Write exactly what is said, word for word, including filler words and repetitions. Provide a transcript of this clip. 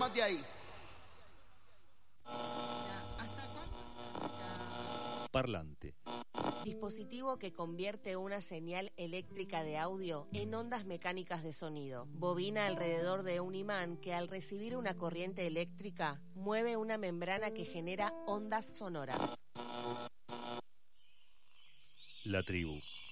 más de ahí. Parlante. Dispositivo que convierte una señal eléctrica de audio en ondas mecánicas de sonido. Bobina alrededor de un imán que al recibir una corriente eléctrica mueve una membrana que genera ondas sonoras. La tribu.